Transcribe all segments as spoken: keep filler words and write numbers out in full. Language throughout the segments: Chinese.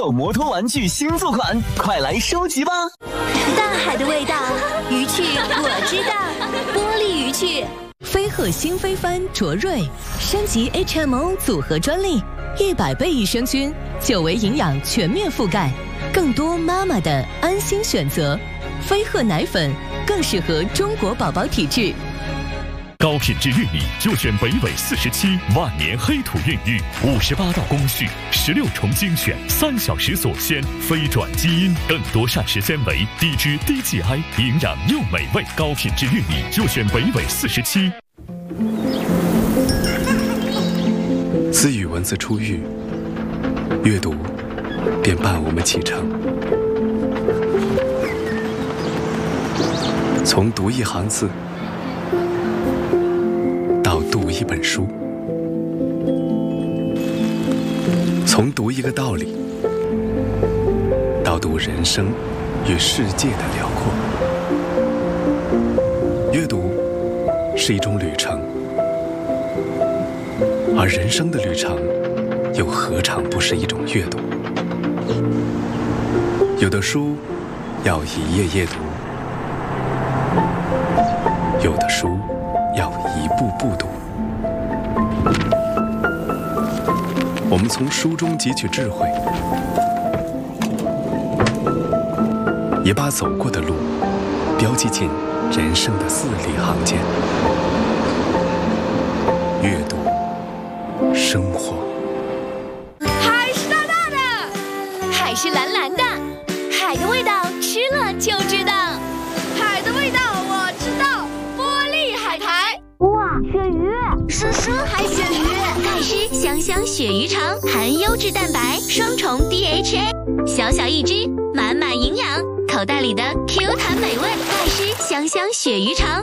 手摩托玩具新作款，快来收集吧！ 大海的味道，鱼趣我知道，玻璃鱼趣。 飞鹤新飞帆卓瑞升级 H M O 组合专利，一百倍益生菌，久维营养全面覆盖，更多妈妈的安心选择。飞鹤奶粉更适合中国宝宝体质。 高品质玉米就选北纬四十七万年黑土孕育，五十八道工序，十六重精选，三小时锁鲜，非转基因，更多膳食纤维，低脂低 G I， 营养又美味。高品质玉米就选北纬四十七。 自与文字初遇，阅读便伴我们启程。从读一行字到读一本书，从读一个道理到读人生与世界的辽阔。阅读是一种旅程，而人生的旅程又何尝不是一种阅读？有的书要一页页读，有的书要一步步读。我们从书中汲取智慧，也把走过的路标记进人生的字里行间。阅读，生活。 海是大大的，海是蓝蓝的，海的味道吃了就知道。海的味道我知道，玻璃海苔。 哇，鳕鱼， 是深海鳕鱼，钙湿香香鳕鱼肠，含优质蛋白，双重 D H A， 小小一只，满满营养，口袋里的 Q 弹美味，钙湿香香鳕鱼肠。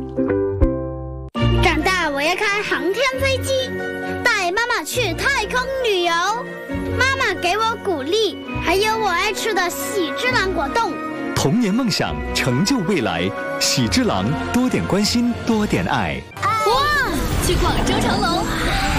长大我要开航天飞机，带妈妈去太空旅游。妈妈给我鼓励，还有我爱吃的喜之郎果冻。 童年梦想，成就未来。喜之郎，多点关心，多点爱。 哇，去广州成龙。